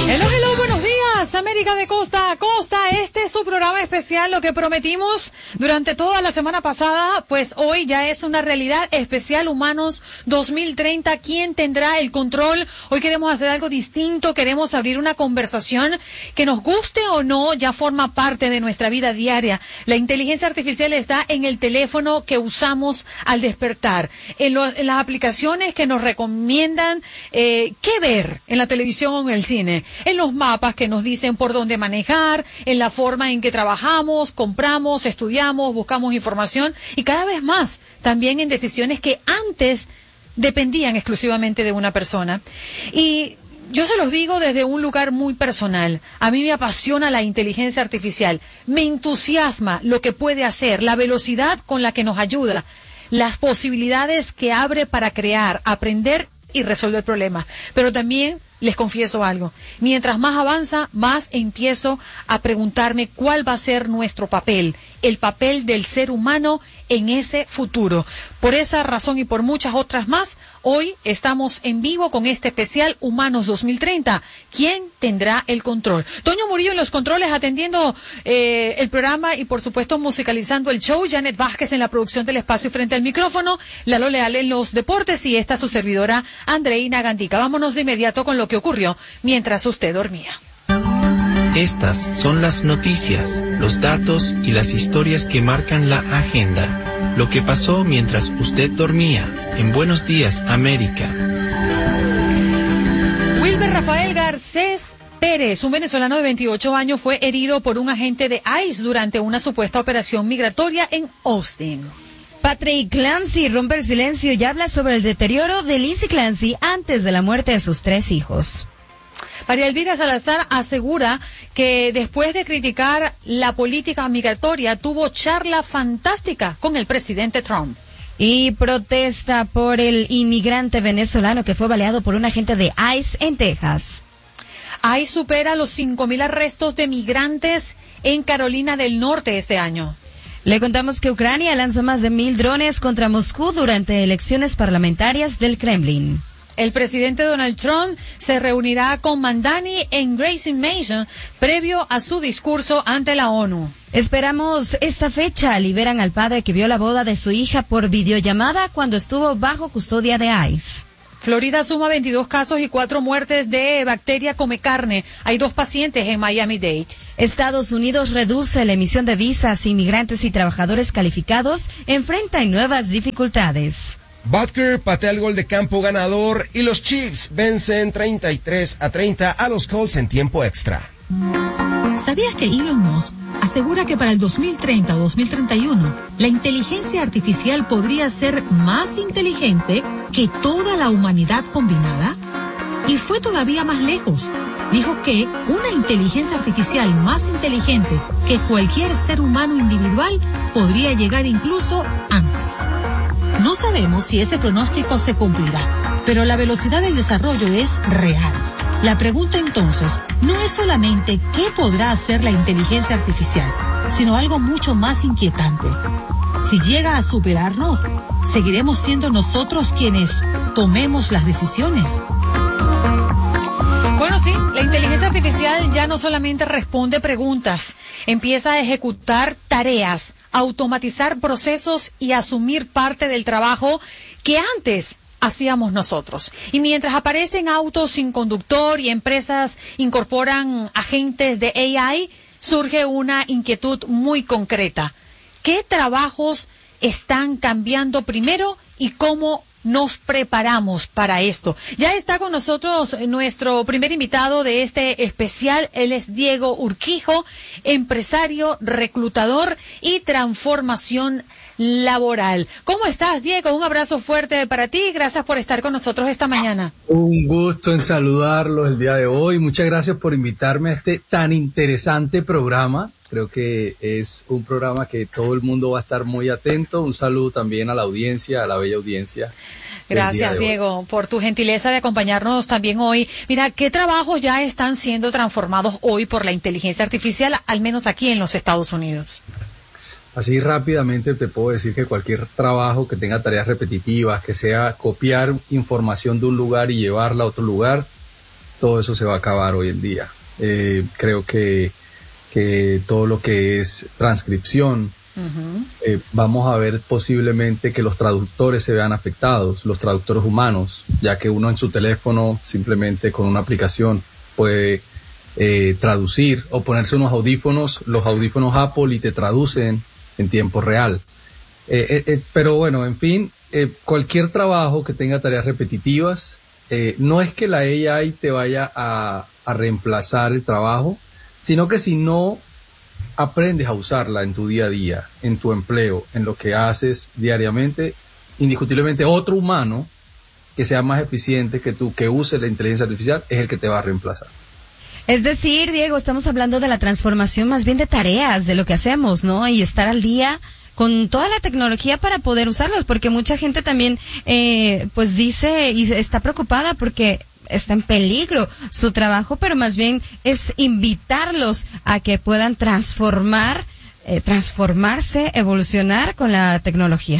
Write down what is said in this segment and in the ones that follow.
Hello, buenos días, América de costa a costa. Este es su programa especial, lo que prometimos durante toda la semana pasada, pues hoy ya es una realidad especial. Humanos 2030, ¿quién tendrá el control? Hoy queremos hacer algo distinto, queremos abrir una conversación que nos guste o no, ya forma parte de nuestra vida diaria. La inteligencia artificial está en el teléfono que usamos al despertar, en las aplicaciones que nos recomiendan qué ver en la televisión o en el cine, en los mapas que nos dicen por dónde manejar, en la forma en que trabajamos, compramos, estudiamos, buscamos información y cada vez más también en decisiones que antes dependían exclusivamente de una persona. Y yo se los digo desde un lugar muy personal. A mí me apasiona la inteligencia artificial, me entusiasma lo que puede hacer, la velocidad con la que nos ayuda, las posibilidades que abre para crear, aprender y resolver problemas. Pero también les confieso algo, mientras más avanza, más empiezo a preguntarme cuál va a ser nuestro papel, el papel del ser humano en ese futuro. Por esa razón y por muchas otras más, hoy estamos en vivo con este especial Humanos 2030. ¿Quién tendrá el control? Toño Murillo en los controles atendiendo el programa y por supuesto musicalizando el show. Janet Vázquez en la producción del espacio frente al micrófono. Lalo Leal en los deportes y esta su servidora Andreina Gandica. Vámonos de inmediato con lo que ocurrió mientras usted dormía. Estas son las noticias, los datos y las historias que marcan la agenda. Lo que pasó mientras usted dormía. En Buenos Días, América. Wilber Rafael Garcés Pérez, un venezolano de 28 años, fue herido por un agente de ICE durante una supuesta operación migratoria en Austin. Patrick Clancy rompe el silencio y habla sobre el deterioro de Lindsay Clancy antes de la muerte de sus 3 hijos. María Elvira Salazar asegura que después de criticar la política migratoria tuvo charla fantástica con el presidente Trump. Y protesta por el inmigrante venezolano que fue baleado por un agente de ICE en Texas. ICE supera los 5,000 arrestos de migrantes en Carolina del Norte este año. Le contamos que Ucrania lanzó más de 1,000 drones contra Moscú durante elecciones parlamentarias del Kremlin. El presidente Donald Trump se reunirá con Mandani en Grayson Mansion previo a su discurso ante la ONU. Esperamos esta fecha. Liberan al padre que vio la boda de su hija por videollamada cuando estuvo bajo custodia de ICE. Florida suma 22 casos y 4 muertes de bacteria come carne. Hay 2 pacientes en Miami-Dade. Estados Unidos reduce la emisión de visas. Inmigrantes y trabajadores calificados enfrentan nuevas dificultades. Butker patea el gol de campo ganador y los Chiefs vencen 33-30 a los Colts en tiempo extra. ¿Sabías que Elon Musk asegura que para el 2030 o 2031 la inteligencia artificial podría ser más inteligente que toda la humanidad combinada? Y fue todavía más lejos. Dijo que una inteligencia artificial más inteligente que cualquier ser humano individual podría llegar incluso antes. No sabemos si ese pronóstico se cumplirá, pero la velocidad del desarrollo es real. La pregunta entonces no es solamente qué podrá hacer la inteligencia artificial, sino algo mucho más inquietante. Si llega a superarnos, ¿seguiremos siendo nosotros quienes tomemos las decisiones? Bueno, sí, la inteligencia artificial ya no solamente responde preguntas, empieza a ejecutar tareas, automatizar procesos y asumir parte del trabajo que antes hacíamos nosotros. Y mientras aparecen autos sin conductor y empresas incorporan agentes de AI, surge una inquietud muy concreta. ¿Qué trabajos están cambiando primero y cómo nos preparamos para esto? Ya está con nosotros nuestro primer invitado de este especial. Él es Diego Urquijo, empresario, reclutador y transformación laboral. ¿Cómo estás, Diego? Un abrazo fuerte para ti. Gracias por estar con nosotros esta mañana. Un gusto en saludarlos el día de hoy. Muchas gracias por invitarme a este tan interesante programa. Creo que es un programa que todo el mundo va a estar muy atento. Un saludo también a la audiencia, a la bella audiencia. Gracias, Diego, por tu gentileza de acompañarnos también hoy. Mira, ¿qué trabajos ya están siendo transformados hoy por la inteligencia artificial, al menos aquí en los Estados Unidos? Así rápidamente te puedo decir que cualquier trabajo que tenga tareas repetitivas, que sea copiar información de un lugar y llevarla a otro lugar, todo eso se va a acabar hoy en día. Creo que todo lo que es transcripción, vamos a ver posiblemente que los traductores se vean afectados, los traductores humanos, ya que uno en su teléfono simplemente con una aplicación puede traducir o ponerse unos audífonos, los audífonos Apple, y te traducen en tiempo real. Pero bueno, en fin, cualquier trabajo que tenga tareas repetitivas, no es que la AI te vaya a reemplazar el trabajo, sino que si no aprendes a usarla en tu día a día, en tu empleo, en lo que haces diariamente, indiscutiblemente otro humano que sea más eficiente que tú, que use la inteligencia artificial, es el que te va a reemplazar. Es decir, Diego, estamos hablando de la transformación más bien de tareas, de lo que hacemos, ¿no? Y estar al día con toda la tecnología para poder usarlos, porque mucha gente también, pues dice y está preocupada porque está en peligro su trabajo, pero más bien es invitarlos a que puedan transformarse, evolucionar con la tecnología.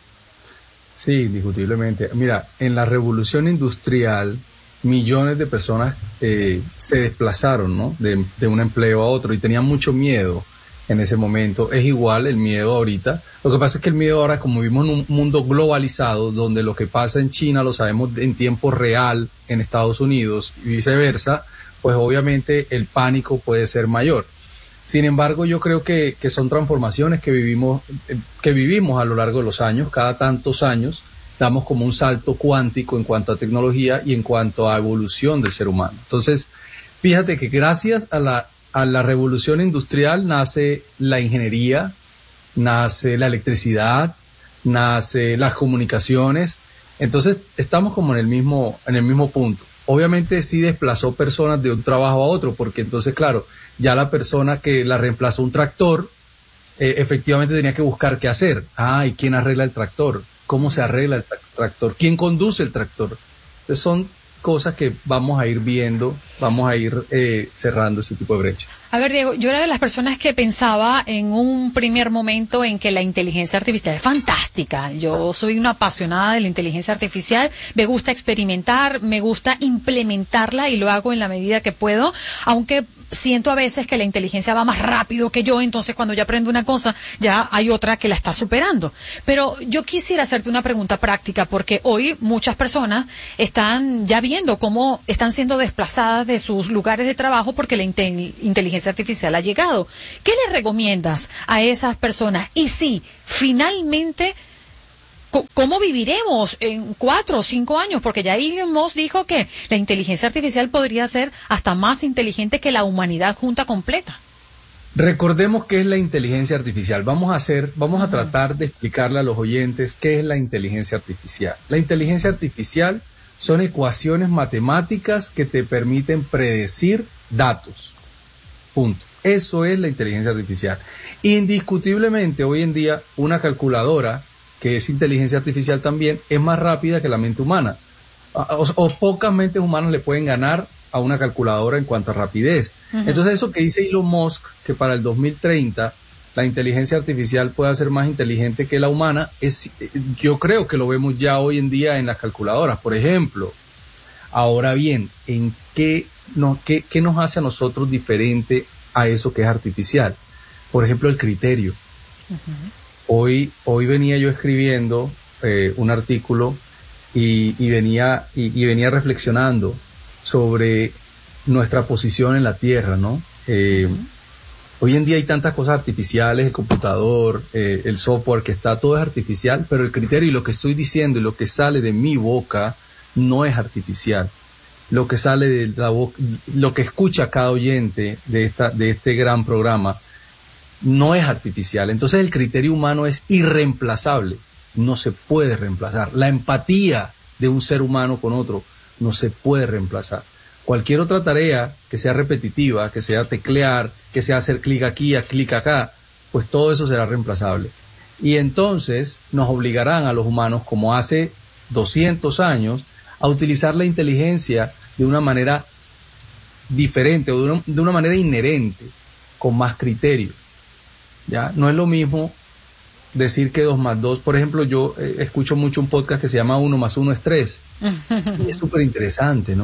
Sí, indiscutiblemente. Mira, en la revolución industrial, millones de personas se desplazaron, ¿no? de un empleo a otro, y tenían mucho miedo en ese momento. Es igual el miedo ahorita. Lo que pasa es que el miedo ahora, como vivimos en un mundo globalizado, donde lo que pasa en China lo sabemos en tiempo real en Estados Unidos y viceversa, pues obviamente el pánico puede ser mayor. Sin embargo, yo creo que son transformaciones que vivimos a lo largo de los años. Cada tantos años damos como un salto cuántico en cuanto a tecnología y en cuanto a evolución del ser humano. Entonces, fíjate que gracias a la revolución industrial nace la ingeniería, nace la electricidad, nace las comunicaciones. Entonces, estamos como en el mismo punto. Obviamente sí desplazó personas de un trabajo a otro, porque entonces, claro, ya la persona que la reemplazó un tractor, efectivamente tenía que buscar qué hacer. ¿Y quién arregla el tractor? ¿Cómo se arregla el tractor? ¿Quién conduce el tractor? Entonces son cosas que vamos a ir viendo, vamos a ir cerrando ese tipo de brechas. A ver, Diego, yo era de las personas que pensaba en un primer momento en que la inteligencia artificial es fantástica. Yo soy una apasionada de la inteligencia artificial, me gusta experimentar, me gusta implementarla y lo hago en la medida que puedo, aunque siento a veces que la inteligencia va más rápido que yo, entonces cuando ya aprendo una cosa, ya hay otra que la está superando. Pero yo quisiera hacerte una pregunta práctica, porque hoy muchas personas están ya viendo cómo están siendo desplazadas de sus lugares de trabajo porque la inteligencia artificial ha llegado. ¿Qué les recomiendas a esas personas? Y si finalmente, ¿cómo viviremos en 4 o 5 años? Porque ya Elon Musk dijo que la inteligencia artificial podría ser hasta más inteligente que la humanidad junta completa. Recordemos qué es la inteligencia artificial. Vamos a tratar de explicarle a los oyentes qué es la inteligencia artificial. La inteligencia artificial son ecuaciones matemáticas que te permiten predecir datos. Punto. Eso es la inteligencia artificial. Indiscutiblemente, hoy en día, una calculadora, que es inteligencia artificial también, es más rápida que la mente humana. O pocas mentes humanas le pueden ganar a una calculadora en cuanto a rapidez. Entonces, eso que dice Elon Musk, que para el 2030 la inteligencia artificial pueda ser más inteligente que la humana, yo creo que lo vemos ya hoy en día en las calculadoras, por ejemplo. Ahora bien, ¿qué nos hace a nosotros diferente a eso que es artificial? Por ejemplo, el criterio. Hoy venía yo escribiendo un artículo y venía reflexionando sobre nuestra posición en la Tierra, ¿no? Hoy en día hay tantas cosas artificiales, el computador, el software que está, todo es artificial, pero el criterio y lo que estoy diciendo y lo que sale de mi boca no es artificial. Lo que sale de la boca, lo que escucha cada oyente de este gran programa, no es artificial. Entonces el criterio humano es irreemplazable, no se puede reemplazar. La empatía de un ser humano con otro no se puede reemplazar. Cualquier otra tarea que sea repetitiva, que sea teclear, que sea hacer clic aquí, clic acá, pues todo eso será reemplazable. Y entonces nos obligarán a los humanos, como hace 200 años, a utilizar la inteligencia de una manera diferente o de una manera inherente, con más criterio. ¿Ya? No es lo mismo decir que 2 más 2, por ejemplo, yo escucho mucho un podcast que se llama 1 más 1 es 3. Y es súper interesante, ¿no?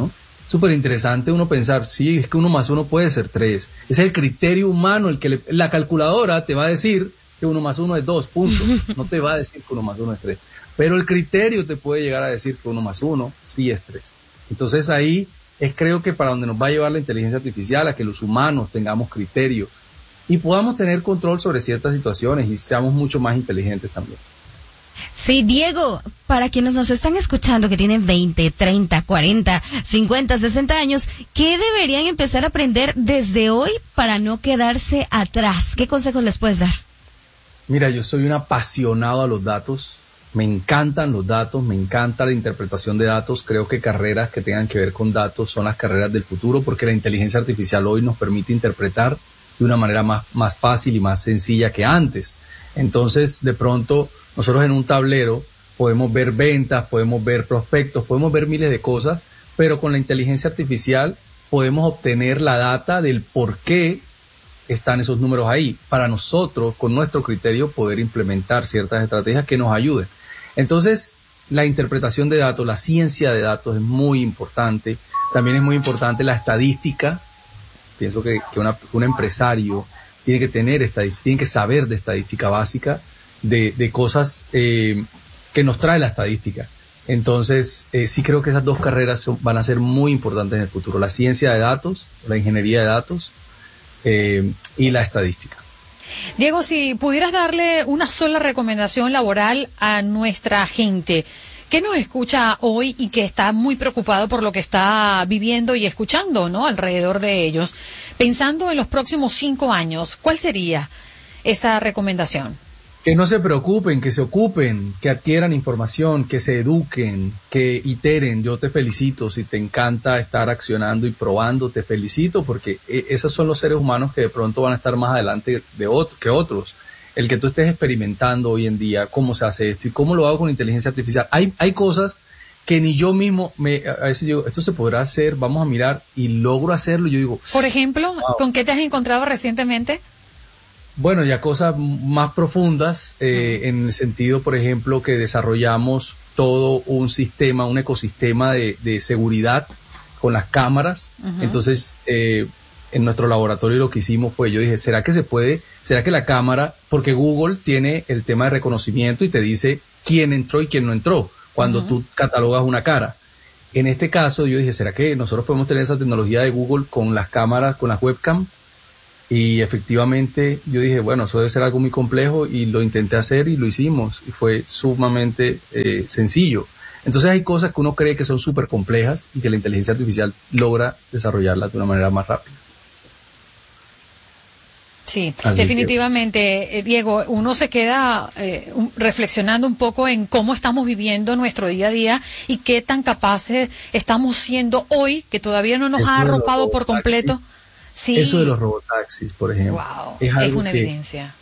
súper interesante uno pensar, sí, es que 1 más 1 puede ser 3. Es el criterio humano el que la calculadora te va a decir que 1 más 1 es 2, punto. No te va a decir que 1 más 1 es 3. Pero el criterio te puede llegar a decir que 1 más 1 sí es 3. Entonces ahí es creo que para donde nos va a llevar la inteligencia artificial, a que los humanos tengamos criterio y podamos tener control sobre ciertas situaciones y seamos mucho más inteligentes también. Sí, Diego, para quienes nos están escuchando que tienen 20, 30, 40, 50, 60 años, ¿qué deberían empezar a aprender desde hoy para no quedarse atrás? ¿Qué consejos les puedes dar? Mira, yo soy un apasionado a los datos. Me encantan los datos, me encanta la interpretación de datos. Creo que carreras que tengan que ver con datos son las carreras del futuro porque la inteligencia artificial hoy nos permite interpretar de una manera más fácil y más sencilla que antes. Entonces, de pronto, nosotros en un tablero podemos ver ventas, podemos ver prospectos, podemos ver miles de cosas, pero con la inteligencia artificial podemos obtener la data del por qué están esos números ahí, para nosotros, con nuestro criterio, poder implementar ciertas estrategias que nos ayuden. Entonces, la interpretación de datos, la ciencia de datos es muy importante. También es muy importante la estadística. Pienso que un empresario tiene que tener tiene que saber de estadística básica, de cosas que nos trae la estadística. Entonces, sí creo que esas dos carreras van a ser muy importantes en el futuro. La ciencia de datos, la ingeniería de datos y la estadística. Diego, si pudieras darle una sola recomendación laboral a nuestra gente que nos escucha hoy y que está muy preocupado por lo que está viviendo y escuchando, ¿no?, alrededor de ellos, pensando en los próximos 5 años, ¿cuál sería esa recomendación? Que no se preocupen, que se ocupen, que adquieran información, que se eduquen, que iteren. Yo te felicito, si te encanta estar accionando y probando, te felicito porque esos son los seres humanos que de pronto van a estar más adelante que otros. El que tú estés experimentando hoy en día cómo se hace esto y cómo lo hago con inteligencia artificial. Hay cosas que ni yo mismo, a veces digo, esto se podrá hacer, vamos a mirar y logro hacerlo. Y yo digo, por ejemplo, wow. ¿Con qué te has encontrado recientemente? Bueno, ya cosas más profundas, en el sentido, por ejemplo, que desarrollamos todo un sistema, un ecosistema de seguridad con las cámaras. Entonces, en nuestro laboratorio lo que hicimos fue, yo dije, ¿será que la cámara, porque Google tiene el tema de reconocimiento y te dice quién entró y quién no entró, cuando tú catalogas una cara? En este caso, yo dije, ¿será que nosotros podemos tener esa tecnología de Google con las cámaras, con las webcam? Y efectivamente yo dije, bueno, eso debe ser algo muy complejo y lo intenté hacer y lo hicimos y fue sumamente sencillo. Entonces hay cosas que uno cree que son súper complejas y que la inteligencia artificial logra desarrollarlas de una manera más rápida. Sí, así definitivamente, Diego, uno se queda reflexionando un poco en cómo estamos viviendo nuestro día a día y qué tan capaces estamos siendo hoy, que todavía no nos ha arropado por completo. Sí. Eso de los robotaxis, por ejemplo, wow, es una evidencia.